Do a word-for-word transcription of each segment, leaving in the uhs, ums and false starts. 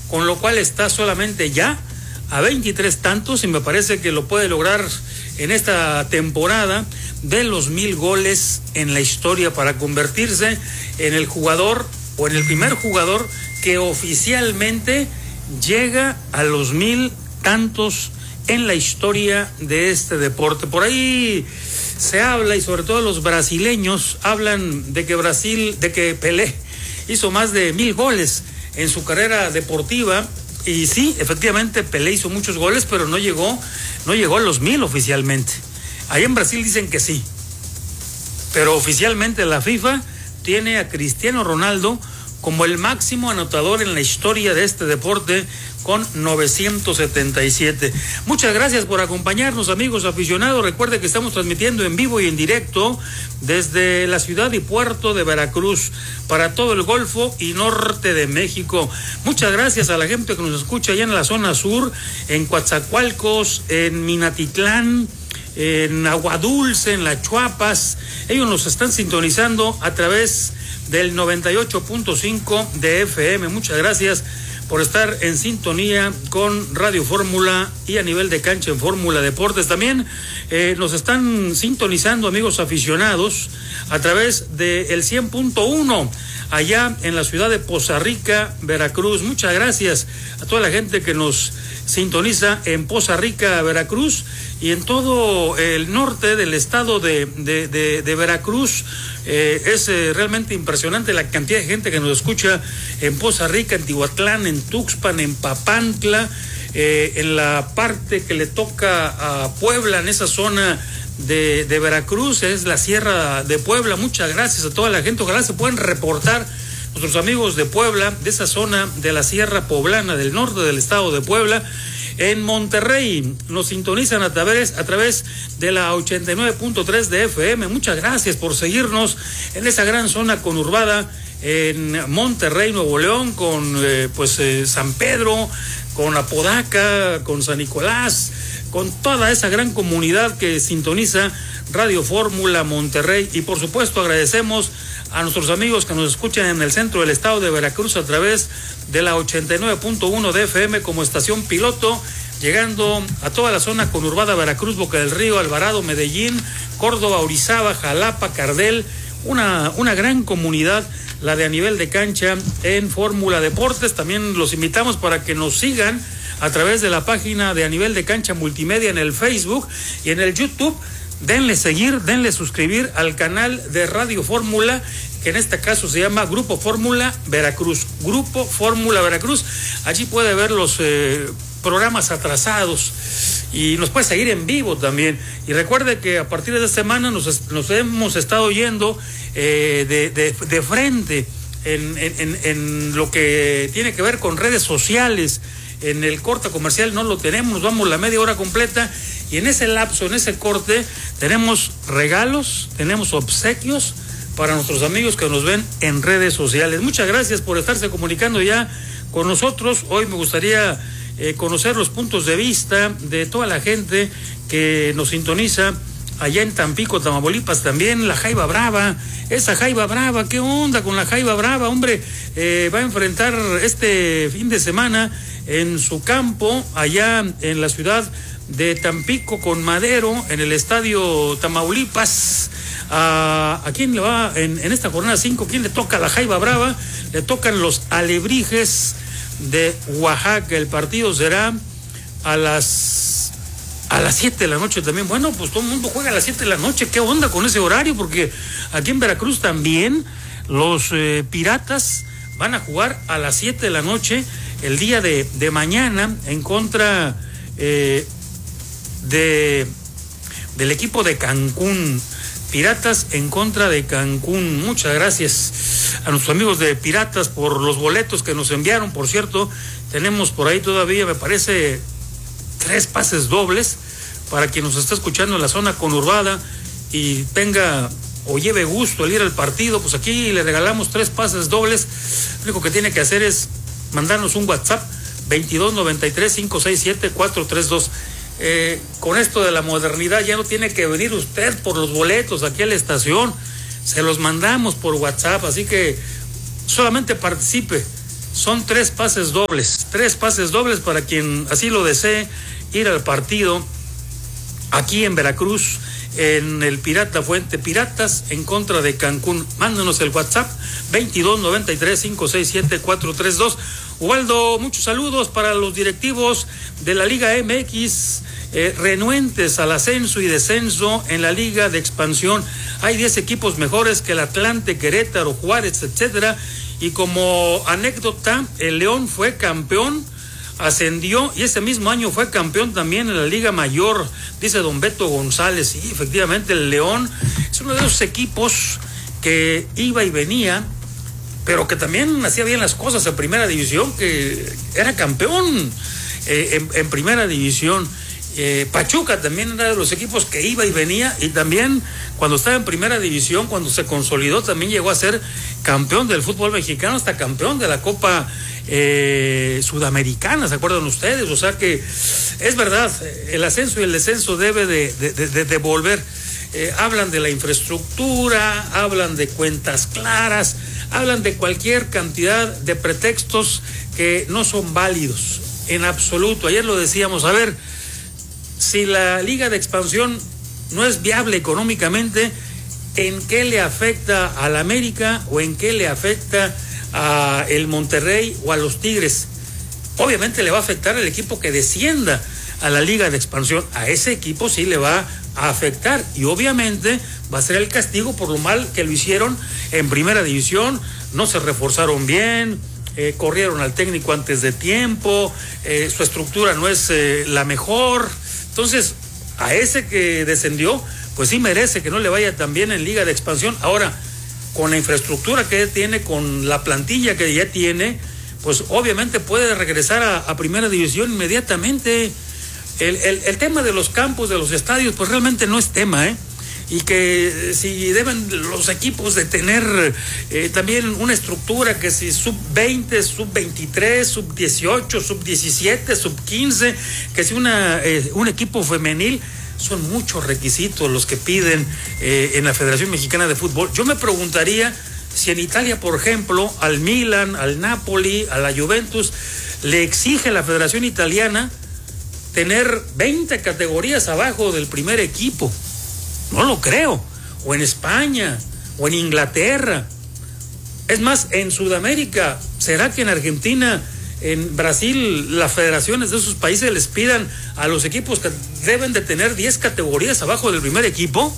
con lo cual está solamente ya a veintitrés tantos y me parece que lo puede lograr en esta temporada de los mil goles en la historia para convertirse en el jugador o en el primer jugador que oficialmente llega a los mil tantos en la historia de este deporte. Por ahí se habla, y sobre todo los brasileños hablan de que Brasil, de que Pelé hizo más de mil goles en su carrera deportiva. Y sí, efectivamente Pelé hizo muchos goles, pero no llegó, no llegó a los mil oficialmente. Ahí en Brasil dicen que sí, pero oficialmente la FIFA tiene a Cristiano Ronaldo como el máximo anotador en la historia de este deporte con novecientos setenta y siete. Muchas gracias por acompañarnos, amigos aficionados. Recuerde que estamos transmitiendo en vivo y en directo desde la ciudad y puerto de Veracruz para todo el Golfo y norte de México. Muchas gracias a la gente que nos escucha allá en la zona sur, en Coatzacoalcos, en Minatitlán, en Aguadulce, en Las Chuapas. Ellos nos están sintonizando a través del noventa y ocho punto cinco de F M. Muchas gracias por estar en sintonía con Radio Fórmula y a nivel de cancha en Fórmula Deportes. También eh, nos están sintonizando, amigos aficionados, a través del cien punto uno allá en la ciudad de Poza Rica, Veracruz. Muchas gracias a toda la gente que nos sintoniza en Poza Rica, Veracruz, y en todo el norte del estado de, de, de, de Veracruz. Eh, es eh, realmente impresionante la cantidad de gente que nos escucha en Poza Rica, en Tihuatlán, en Tuxpan, en Papantla, eh, en la parte que le toca a Puebla, en esa zona de, de Veracruz, es la Sierra de Puebla. Muchas gracias a toda la gente. Ojalá se puedan reportar nuestros amigos de Puebla, de esa zona de la Sierra Poblana del norte del estado de Puebla. En Monterrey nos sintonizan a través, a través de la ochenta y nueve punto tres de F M. Muchas gracias por seguirnos en esa gran zona conurbada en Monterrey, Nuevo León, con eh, pues eh, San Pedro, con Apodaca, con San Nicolás, con toda esa gran comunidad que sintoniza Radio Fórmula Monterrey. Y por supuesto agradecemos a nuestros amigos que nos escuchan en el centro del estado de Veracruz a través de la ochenta y nueve punto uno de F M como estación piloto, llegando a toda la zona conurbada: Veracruz, Boca del Río, Alvarado, Medellín, Córdoba, Orizaba, Jalapa, Cardel. Una, una gran comunidad, la de a nivel de cancha en Fórmula Deportes. También los invitamos para que nos sigan a través de la página de a nivel de cancha multimedia en el Facebook y en el YouTube. Denle seguir, denle suscribir al canal de Radio Fórmula, que en este caso se llama Grupo Fórmula Veracruz. Grupo Fórmula Veracruz. Allí puede ver los eh, programas atrasados y nos puede seguir en vivo también. Y recuerde que a partir de esta semana nos, nos hemos estado yendo eh, de, de, de frente en, en, en lo que tiene que ver con redes sociales. En el corte comercial no lo tenemos, nos vamos la media hora completa y en ese lapso, en ese corte, tenemos regalos, tenemos obsequios para nuestros amigos que nos ven en redes sociales. Muchas gracias por estarse comunicando ya con nosotros. Hoy me gustaría eh, conocer los puntos de vista de toda la gente que nos sintoniza allá en Tampico, Tamaulipas, también la Jaiba Brava. Esa Jaiba Brava, ¿qué onda con la Jaiba Brava? Hombre, eh, va a enfrentar este fin de semana en su campo, allá en la ciudad de Tampico con Madero, en el estadio Tamaulipas. ¿A, a quién le va en, en esta jornada cinco? ¿Quién le toca a la Jaiba Brava? Le tocan los Alebrijes de Oaxaca. El partido será a las a las siete de la noche también. Bueno, pues todo el mundo juega a las siete de la noche. ¿Qué onda con ese horario? Porque aquí en Veracruz también los eh, Piratas van a jugar a las siete de la noche el día de, de mañana en contra eh, de del equipo de Cancún. Piratas en contra de Cancún. Muchas gracias a nuestros amigos de Piratas por los boletos que nos enviaron. Por cierto, tenemos por ahí todavía, me parece, tres pases dobles para quien nos está escuchando en la zona conurbada y tenga o lleve gusto al ir al partido. Pues aquí le regalamos tres pases dobles. Lo único que tiene que hacer es mandarnos un WhatsApp veintidós noventa y tres, cinco seis siete, cuatro tres dos. Eh, con esto de la modernidad ya no tiene que venir usted por los boletos aquí a la estación, se los mandamos por WhatsApp, así que solamente participe, son tres pases dobles, tres pases dobles para quien así lo desee ir al partido aquí en Veracruz, en el Pirata Fuente Piratas en contra de Cancún. Mándanos el WhatsApp veintidós noventa y tres cinco seis siete cuatro tres dos. Ubaldo, muchos saludos para los directivos de la Liga M X, eh, renuentes al ascenso y descenso en la Liga de Expansión. Hay diez equipos mejores que el Atlante, Querétaro, Juárez, etcétera. Y como anécdota, el León fue campeón, ascendió y ese mismo año fue campeón también en la Liga Mayor, dice don Beto González. Sí, efectivamente, el León es uno de esos equipos que iba y venía, pero que también hacía bien las cosas en Primera División, que era campeón eh, en, en Primera División. Eh, Pachuca también era de los equipos que iba y venía, y también cuando estaba en Primera División, cuando se consolidó, también llegó a ser campeón del fútbol mexicano, hasta campeón de la Copa eh, Sudamericana, ¿se acuerdan ustedes? O sea que es verdad, el ascenso y el descenso debe de, de, de, de volver. Eh, hablan de la infraestructura, hablan de cuentas claras, hablan de cualquier cantidad de pretextos que no son válidos en absoluto. Ayer lo decíamos, a ver, si la Liga de Expansión no es viable económicamente, ¿en qué le afecta al América o en qué le afecta a el Monterrey o a los Tigres? Obviamente le va a afectar al equipo que descienda a la Liga de Expansión. A ese equipo sí le va a afectar y obviamente va a ser el castigo por lo mal que lo hicieron en Primera División. No se reforzaron bien, eh, corrieron al técnico antes de tiempo, eh, su estructura no es eh, la mejor. Entonces, a ese que descendió, pues sí merece que no le vaya tan bien en Liga de Expansión. Ahora, con la infraestructura que tiene, con la plantilla que ya tiene, pues obviamente puede regresar a, a Primera División inmediatamente. El, el, el tema de los campos, de los estadios, pues realmente no es tema, ¿eh? Y que si deben los equipos de tener eh, también una estructura, que si sub veinte, sub veintitrés, sub dieciocho, sub diecisiete, sub quince, que si una eh, un equipo femenil, son muchos requisitos los que piden eh, en la Federación Mexicana de Fútbol. Yo me preguntaría si en Italia, por ejemplo, al Milan, al Napoli, a la Juventus, le exige la Federación Italiana tener veinte categorías abajo del primer equipo. No lo creo. O en España, o en Inglaterra. Es más, en Sudamérica, ¿será que en Argentina, en Brasil, las federaciones de esos países les pidan a los equipos que deben de tener diez categorías abajo del primer equipo?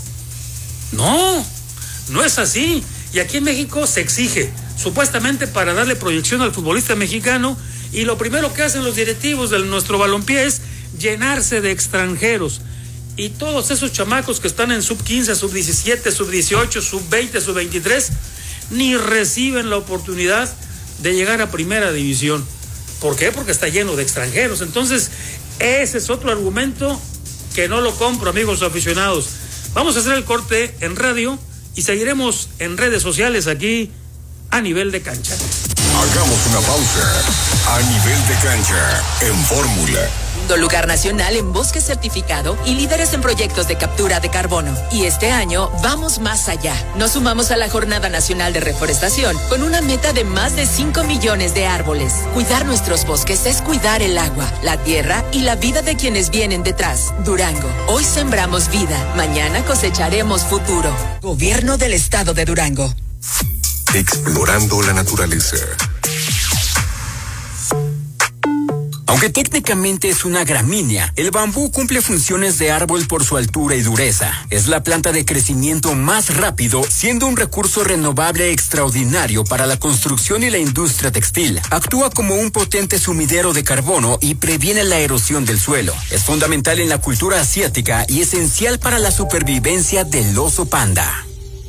No, no es así. Y aquí en México se exige, supuestamente para darle proyección al futbolista mexicano, y lo primero que hacen los directivos de nuestro balompié es llenarse de extranjeros. Y todos esos chamacos que están en sub quince, sub diecisiete, sub dieciocho, sub veinte, sub veintitrés, ni reciben la oportunidad de llegar a Primera División. ¿Por qué? Porque está lleno de extranjeros. Entonces, ese es otro argumento que no lo compro, amigos aficionados. Vamos a hacer el corte en radio y seguiremos en redes sociales aquí a Nivel de Cancha. Hagamos una pausa. A Nivel de Cancha, en Fórmula. Lugar nacional en bosque certificado y líderes en proyectos de captura de carbono. Y este año vamos más allá. Nos sumamos a la Jornada Nacional de Reforestación con una meta de más de cinco millones de árboles. Cuidar nuestros bosques es cuidar el agua, la tierra y la vida de quienes vienen detrás. Durango, hoy sembramos vida, mañana cosecharemos futuro. Gobierno del Estado de Durango. Explorando la naturaleza. Aunque técnicamente es una gramínea, el bambú cumple funciones de árbol por su altura y dureza. Es la planta de crecimiento más rápido, siendo un recurso renovable extraordinario para la construcción y la industria textil. Actúa como un potente sumidero de carbono y previene la erosión del suelo. Es fundamental en la cultura asiática y esencial para la supervivencia del oso panda.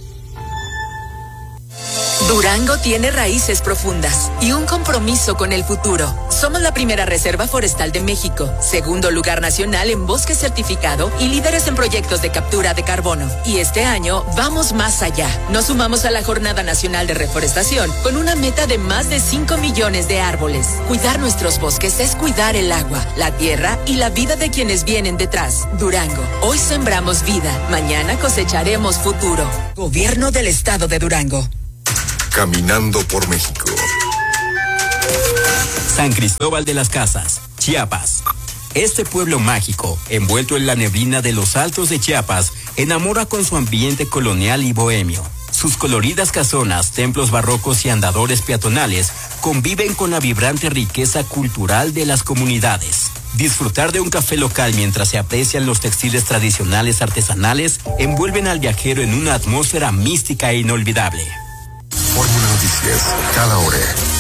Durango tiene raíces profundas y un compromiso con el futuro. Somos la primera reserva forestal de México, segundo lugar nacional en bosque certificado y líderes en proyectos de captura de carbono. Y este año vamos más allá. Nos sumamos a la Jornada Nacional de Reforestación con una meta de más de cinco millones de árboles. Cuidar nuestros bosques es cuidar el agua, la tierra y la vida de quienes vienen detrás. Durango, hoy sembramos vida, mañana cosecharemos futuro. Gobierno del Estado de Durango. Caminando por México. San Cristóbal de las Casas, Chiapas. Este pueblo mágico, envuelto en la neblina de los altos de Chiapas, enamora con su ambiente colonial y bohemio. Sus coloridas casonas, templos barrocos y andadores peatonales conviven con la vibrante riqueza cultural de las comunidades. Disfrutar de un café local mientras se aprecian los textiles tradicionales artesanales envuelven al viajero en una atmósfera mística e inolvidable. Fórmula Noticias, cada hora.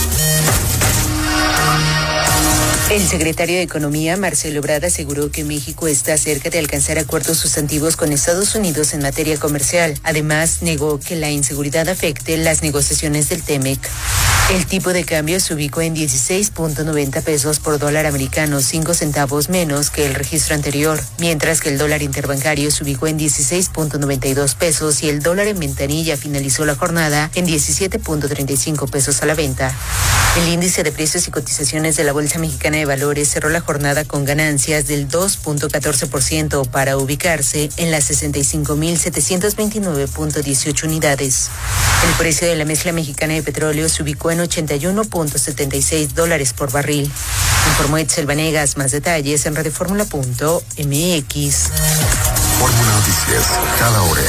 El secretario de Economía, Marcelo Ebrard, aseguró que México está cerca de alcanzar acuerdos sustantivos con Estados Unidos en materia comercial. Además, negó que la inseguridad afecte las negociaciones del T-M E C. El tipo de cambio se ubicó en dieciséis punto noventa pesos por dólar americano, cinco centavos menos que el registro anterior, mientras que el dólar interbancario se ubicó en dieciséis punto noventa y dos pesos y el dólar en ventanilla finalizó la jornada en diecisiete punto treinta y cinco pesos a la venta. El índice de precios y cotizaciones de la Bolsa Mexicana de Valores cerró la jornada con ganancias del dos punto catorce por ciento para ubicarse en las sesenta y cinco mil setecientos veintinueve punto dieciocho unidades. El precio de la mezcla mexicana de petróleo se ubicó en ochenta y uno punto setenta y seis dólares por barril. Informó Etzel Vanegas. Más detalles en radioformula punto m x. Fórmula Noticias, cada hora.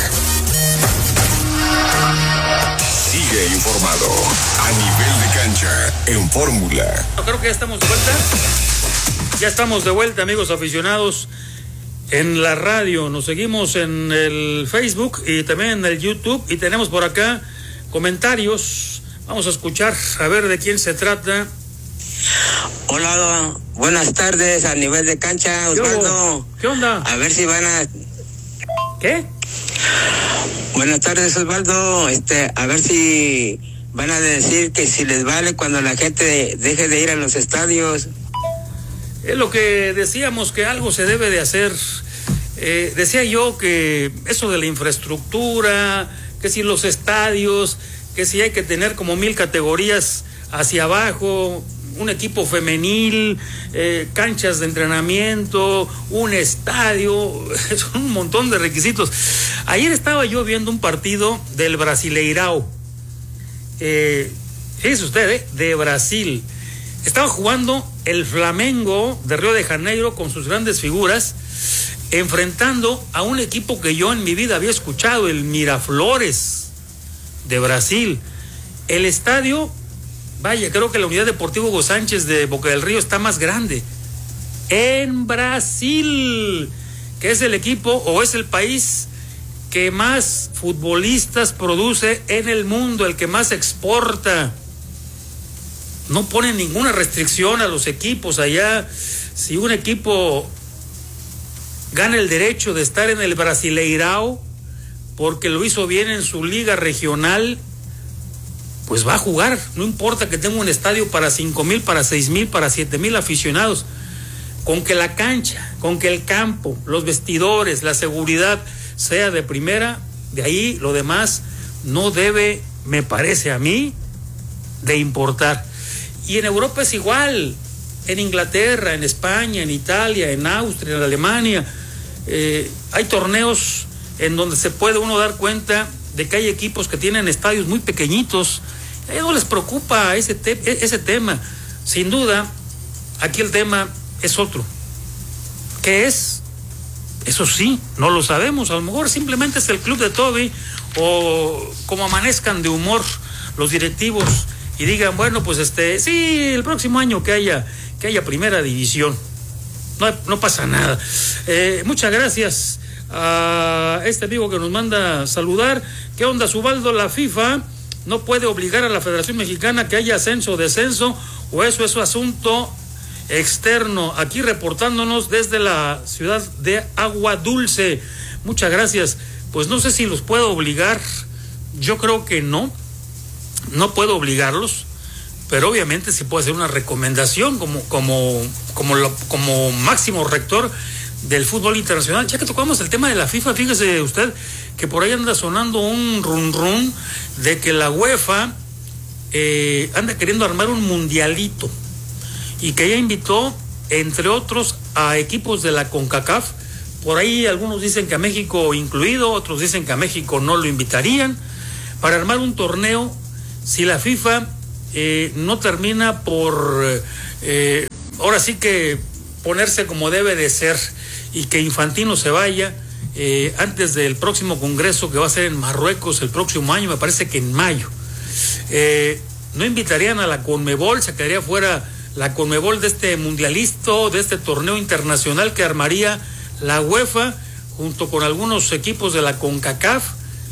Sigue informado a nivel de cancha en Fórmula. Creo que ya estamos de vuelta. Ya estamos de vuelta, amigos aficionados, en la radio. Nos seguimos en el Facebook y también en el YouTube. Y tenemos por acá comentarios. Vamos a escuchar, a ver de quién se trata. Hola, buenas tardes a nivel de cancha, Osvaldo. ¿Qué onda? A ver si van a... ¿Qué? Buenas tardes, Osvaldo. Este, a ver si van a decir que si les vale cuando la gente deje de ir a los estadios. Es lo que decíamos, que algo se debe de hacer. Eh, decía yo que eso de la infraestructura, que si los estadios, que si hay que tener como mil categorías hacia abajo, un equipo femenil, eh, canchas de entrenamiento, un estadio, son un montón de requisitos. Ayer estaba yo viendo un partido del Brasileirao, eh, fíjese usted, eh, de Brasil. Estaba jugando el Flamengo de Río de Janeiro con sus grandes figuras, enfrentando a un equipo que yo en mi vida había escuchado, el Miraflores de Brasil. El estadio, vaya, creo que la Unidad Deportiva Hugo Sánchez de Boca del Río está más grande. En Brasil, que es el equipo o es el país que más futbolistas produce en el mundo, el que más exporta. No pone ninguna restricción a los equipos allá. Si un equipo gana el derecho de estar en el Brasileirao porque lo hizo bien en su liga regional, pues va a jugar. No importa que tenga un estadio para cinco mil, para seis mil, para siete mil aficionados. Con que la cancha, con que el campo, los vestidores, la seguridad sea de primera, de ahí lo demás no debe, me parece a mí, de importar. Y en Europa es igual, en Inglaterra, en España, en Italia, en Austria, en Alemania, eh, hay torneos en donde se puede uno dar cuenta de que hay equipos que tienen estadios muy pequeñitos. A ellos no les preocupa ese, te- ese tema. Sin duda, aquí el tema es otro. ¿Qué es? Eso sí, no lo sabemos. A lo mejor simplemente es el club de Toby, o como amanezcan de humor los directivos y digan, bueno, pues este, sí, el próximo año que haya, que haya primera división. No, no pasa nada. Eh, muchas gracias a este amigo que nos manda saludar. ¿Qué onda, Ubaldo? La FIFA no puede obligar a la Federación Mexicana que haya ascenso o descenso, o eso es su asunto externo. Aquí reportándonos desde la ciudad de Agua Dulce. Muchas gracias. Pues no sé si los puedo obligar. Yo creo que no. No puedo obligarlos, pero obviamente sí puedo hacer una recomendación como, como, como, lo, como máximo rector del fútbol internacional. Ya que tocamos el tema de la FIFA, fíjese usted que por ahí anda sonando un run run de que la UEFA eh, anda queriendo armar un mundialito y que ya invitó, entre otros, a equipos de la CONCACAF. Por ahí algunos dicen que a México incluido, otros dicen que a México no lo invitarían, para armar un torneo. Si la FIFA eh, no termina por, eh, ahora sí que ponerse como debe de ser, y que Infantino se vaya eh, antes del próximo congreso que va a ser en Marruecos el próximo año, me parece que en mayo. Eh, no invitarían a la Conmebol, se quedaría fuera la Conmebol de este mundialista, de este torneo internacional que armaría la UEFA junto con algunos equipos de la CONCACAF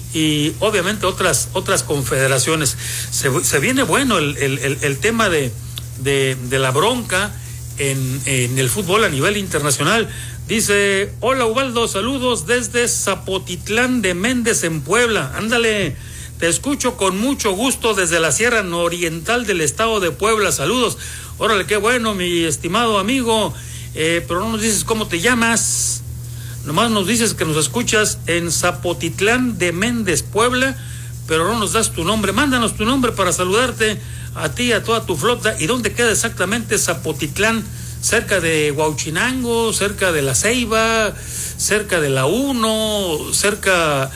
y obviamente otras otras confederaciones. Se, se viene bueno el, el, el, el tema de, de, de la bronca en, en el fútbol a nivel internacional. Dice, hola Ubaldo, saludos desde Zapotitlán de Méndez en Puebla. Ándale, te escucho con mucho gusto desde la Sierra Nororiental del estado de Puebla. Saludos. Órale, qué bueno, mi estimado amigo. Eh, pero no nos dices cómo te llamas. Nomás nos dices que nos escuchas en Zapotitlán de Méndez, Puebla, pero no nos das tu nombre. Mándanos tu nombre para saludarte a ti y a toda tu flota. ¿Y dónde queda exactamente Zapotitlán? Cerca de Huauchinango, cerca de La Ceiba, cerca de la Uno, cerca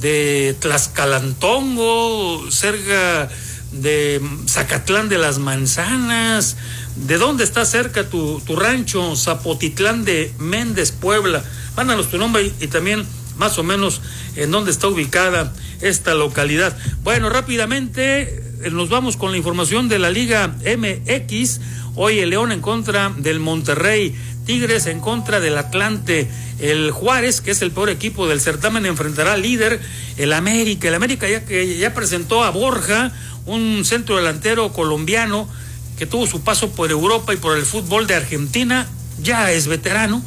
de Tlaxcalantongo, cerca de Zacatlán de las Manzanas. ¿De dónde está cerca tu, tu rancho? Zapotitlán de Méndez, Puebla. Mándanos tu nombre y, y también más o menos en dónde está ubicada esta localidad. Bueno, rápidamente nos vamos con la información de la Liga M X. Hoy el León en contra del Monterrey, Tigres en contra del Atlante, el Juárez, que es el peor equipo del certamen, enfrentará al líder, el América. El América ya que ya presentó a Borja, un centro delantero colombiano que tuvo su paso por Europa y por el fútbol de Argentina, ya es veterano,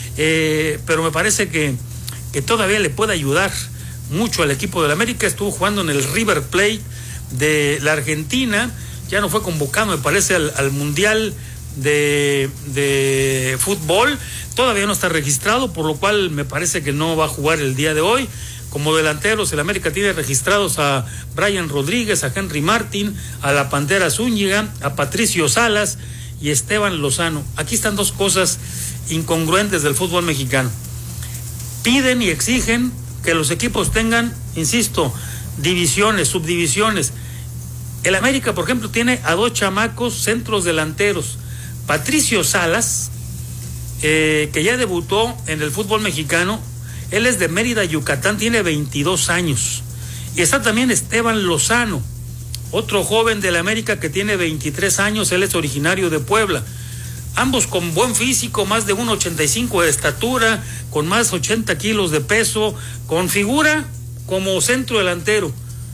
eh, pero me parece que, que todavía le puede ayudar mucho al equipo del América. Estuvo jugando en el River Plate de la Argentina, ya no fue convocado, me parece, al, al Mundial de, de fútbol, todavía no está registrado, por lo cual me parece que no va a jugar el día de hoy. Como delanteros, el América tiene registrados a Brian Rodríguez, a Henry Martin, a la Pantera Zúñiga, a Patricio Salas y Esteban Lozano. Aquí están dos cosas incongruentes del fútbol mexicano. Piden y exigen que los equipos tengan, insisto, divisiones, subdivisiones. El América, por ejemplo, tiene a dos chamacos centros delanteros. Patricio Salas, eh, que ya debutó en el fútbol mexicano, él es de Mérida, Yucatán, tiene veintidós años. Y está también Esteban Lozano, otro joven del América que tiene veintitrés años, él es originario de Puebla. Ambos con buen físico, más de uno ochenta y cinco de estatura, con más de ochenta kilos de peso, con figura como centro delantero.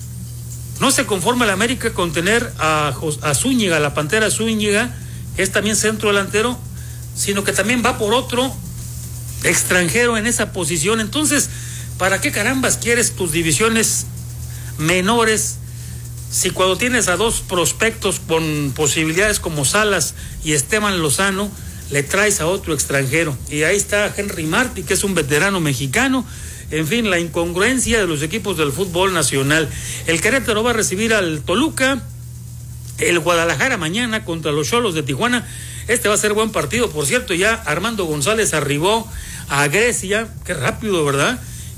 No se conforma el América con tener a, a Zúñiga, la Pantera Zúñiga, que es también centro delantero, sino que también va por otro extranjero en esa posición. Entonces, ¿para qué carambas quieres tus divisiones menores si cuando tienes a dos prospectos con posibilidades como Salas y Esteban Lozano, le traes a otro extranjero? Y ahí está Henry Martin, que es un veterano mexicano. En fin, la incongruencia de los equipos del fútbol nacional. El Querétaro va a recibir al Toluca, el Guadalajara mañana contra los Xolos de Tijuana. Este va a ser buen partido, por cierto. Ya Armando González arribó a Grecia, qué rápido, ¿verdad?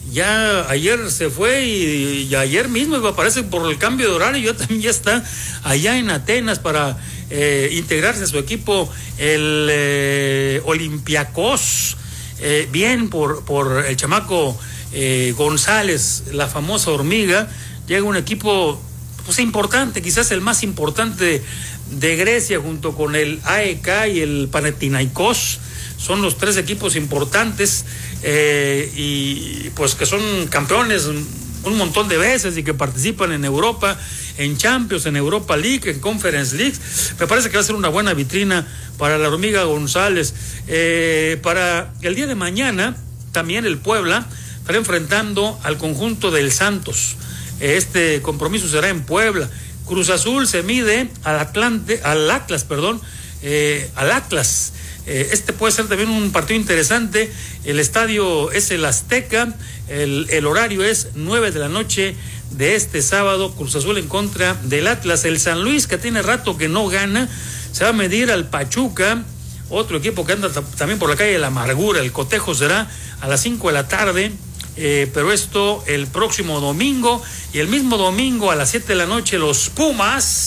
Ya ayer se fue y, y ayer mismo, me parece, por el cambio de horario, ya también ya está allá en Atenas para eh, integrarse a su equipo, el eh, Olympiacos. Eh, bien por, por el chamaco eh, González, la famosa hormiga. Llega un equipo pues importante, quizás el más importante de Grecia, junto con el A E K y el Panathinaikos. Son los tres equipos importantes eh, y pues que son campeones un montón de veces y que participan en Europa, en Champions, en Europa League, en Conference League. Me parece que va a ser una buena vitrina para la hormiga González. Eh, para el día de mañana, también el Puebla estará enfrentando al conjunto del Santos. Este compromiso será en Puebla. Cruz Azul se mide al Atlante, al Atlas, perdón, eh, al Atlas. Eh, este puede ser también un partido interesante. El estadio es el Azteca, el, el horario es nueve de la noche de este sábado. Cruz Azul en contra del Atlas. El San Luis, que tiene rato que no gana, se va a medir al Pachuca, otro equipo que anda t- también por la calle de la amargura. El cotejo será a las cinco de la tarde, eh, pero esto el próximo domingo. Y el mismo domingo a las siete de la noche los Pumas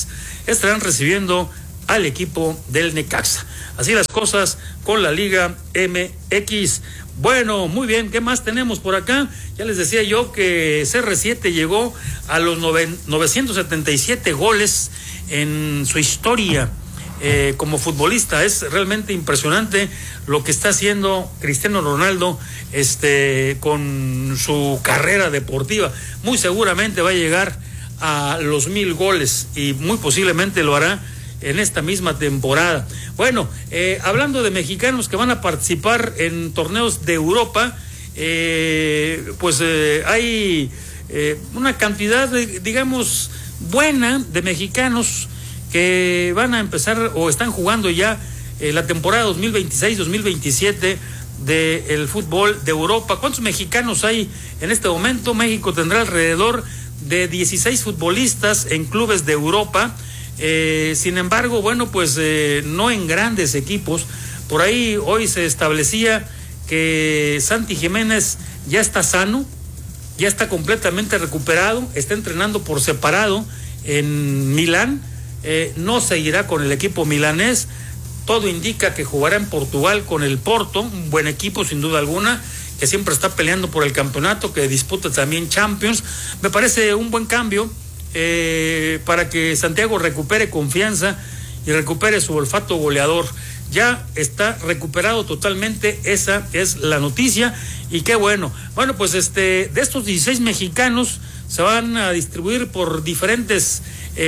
estarán recibiendo al equipo del Necaxa. Así las cosas con la Liga M X. Bueno, muy bien, ¿qué más tenemos por acá? Ya les decía yo que C R siete llegó a los novecientos setenta y siete goles en su historia eh, como futbolista. Es realmente impresionante lo que está haciendo Cristiano Ronaldo este, con su carrera deportiva. Muy seguramente va a llegar a los mil goles y muy posiblemente lo hará en esta misma temporada. Bueno, eh, hablando de mexicanos que van a participar en torneos de Europa, eh, pues eh, hay eh, una cantidad, de, digamos, buena de mexicanos que van a empezar o están jugando ya eh, la temporada dos mil veintiséis dos mil veintisiete del fútbol de Europa. ¿Cuántos mexicanos hay en este momento? México tendrá alrededor de dieciséis futbolistas en clubes de Europa. Eh, sin embargo, bueno, pues eh, no en grandes equipos. Por ahí hoy se establecía que Santi Jiménez ya está sano, ya está completamente recuperado, está entrenando por separado en Milán, eh, no seguirá con el equipo milanés. Todo indica que jugará en Portugal con el Porto, un buen equipo sin duda alguna, que siempre está peleando por el campeonato, que disputa también Champions. Me parece un buen cambio Eh, para que Santiago recupere confianza y recupere su olfato goleador. Ya está recuperado totalmente, esa es la noticia, y qué bueno. Bueno, pues este de estos dieciséis mexicanos se van a distribuir por diferentes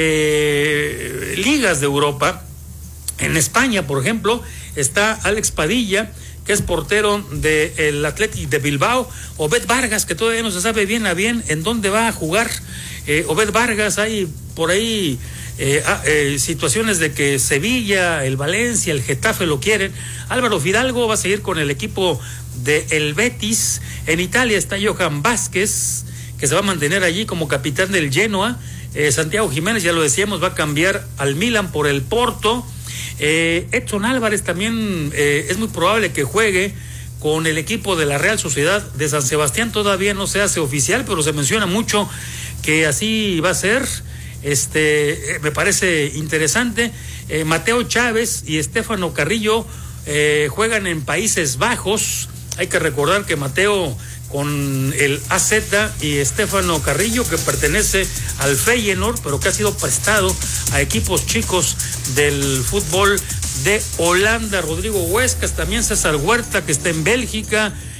eh, ligas de Europa. En España, por ejemplo, está Alex Padilla, que es portero del Athletic de Bilbao. Obed Vargas, que todavía no se sabe bien a bien en dónde va a jugar. Eh, Obed Vargas, hay por ahí eh, eh, situaciones de que Sevilla, el Valencia, el Getafe lo quieren. Álvaro Fidalgo va a seguir con el equipo de el Betis. En Italia está Johan Vázquez, que se va a mantener allí como capitán del Genoa. Eh, Santiago Jiménez, ya lo decíamos, va a cambiar al Milan por el Porto. Eh, Edson Álvarez también eh, es muy probable que juegue con el equipo de la Real Sociedad de San Sebastián. Todavía no se hace oficial, pero se menciona mucho que así va a ser. Este, eh, me parece interesante. Eh, Mateo Chávez y Estefano Carrillo eh, juegan en Países Bajos. Hay que recordar que Mateo con el A Z y Estefano Carrillo, que pertenece al Feyenoord, pero que ha sido prestado a equipos chicos del fútbol de Holanda. Rodrigo Huescas, también César Huerta, que está en Bélgica.